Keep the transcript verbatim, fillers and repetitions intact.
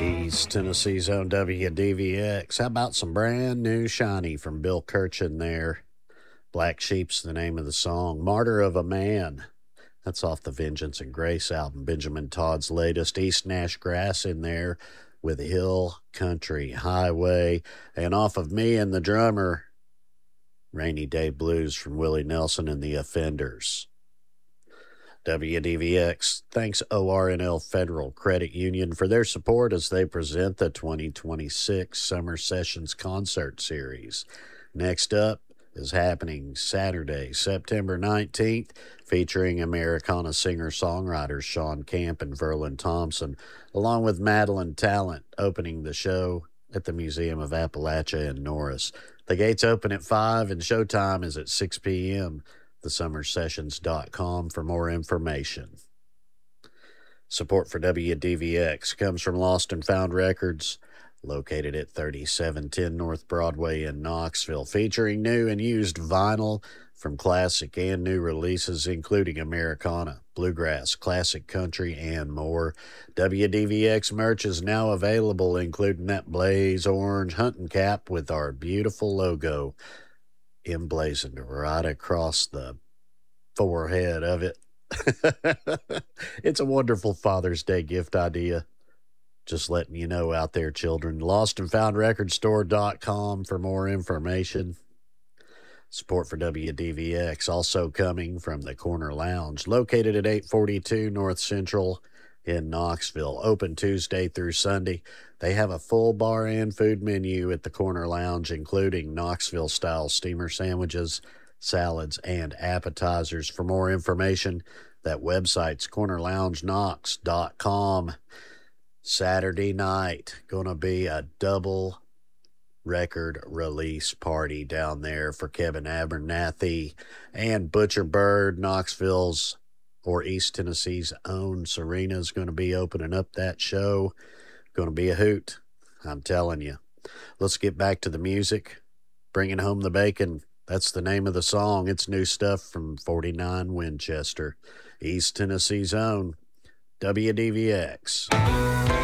East Tennessee's own W D V X. How about some brand new shiny from Bill Kirchen there? Black Sheep's the name of the song. Martyr of a Man. That's off the Vengeance and Grace album. Benjamin Todd's latest. East Nash Grass in there with Hill Country Highway. And off of Me and the Drummer, Rainy Day Blues from Willie Nelson and the Offenders. W D V X thanks O R N L Federal Credit Union for their support as they present the twenty twenty-six Summer Sessions Concert Series. Next up is happening Saturday, September nineteenth, featuring Americana singer-songwriters Sean Camp and Verlin Thompson, along with Madeline Talent, opening the show at the Museum of Appalachia in Norris. The gates open at five and showtime is at six p.m., the summer sessions dot com for more information. Support for W D V X comes from Lost and Found Records, located at thirty-seven ten North Broadway in Knoxville, featuring new and used vinyl from classic and new releases, including Americana, bluegrass, classic country, and more. W D V X merch is now available, including that blaze orange hunting cap with our beautiful logo emblazoned right across the forehead of it. It's a wonderful Father's Day gift idea. Just letting you know out there, children. lost and found record store dot com for more information. Support for W D V X also coming from the Corner Lounge, located at eight forty-two North Central in Knoxville. Open Tuesday through Sunday. They have a full bar and food menu at the Corner Lounge, including Knoxville-style steamer sandwiches, salads, and appetizers. For more information, that website's corner lounge knox dot com. Saturday night, gonna be a double record release party down there for Kevin Abernathy and Butcher Bird. Knoxville's or East Tennessee's own Serena's going to be opening up that show. Going to be a hoot, I'm telling you. Let's get back to the music. Bringing Home the Bacon. That's the name of the song. It's new stuff from forty-nine Winchester. East Tennessee's own W D V X.